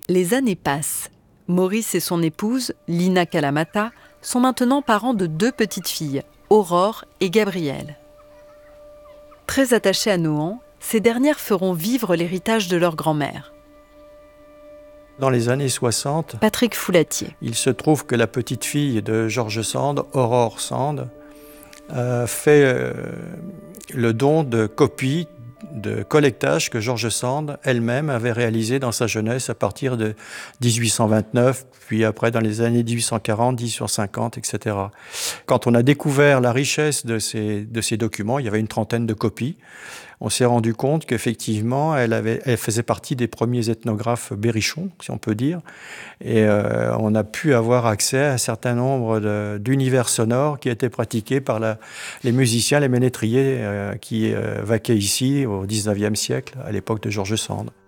Les années passent. Maurice et son épouse, Lina Kalamata, sont maintenant parents de 2 petites filles, Aurore et Gabrielle. Très attachées à Nohant, ces dernières feront vivre l'héritage de leur grand-mère. Dans les années 60, Patrick Foulatier. il se trouve que la petite fille de George Sand, Aurore Sand, fait le don de copies de collectage que George Sand elle-même avait réalisé dans sa jeunesse à partir de 1829, puis après dans les années 1840, 1850, etc. Quand on a découvert la richesse de ces documents, il y avait une trentaine de copies. On s'est rendu compte qu'effectivement, elle faisait partie des premiers ethnographes berrichons, si on peut dire. Et on a pu avoir accès à un certain nombre d'univers sonores qui étaient pratiqués par les musiciens, les ménétriers qui vaquaient ici au XIXe siècle, à l'époque de George Sand.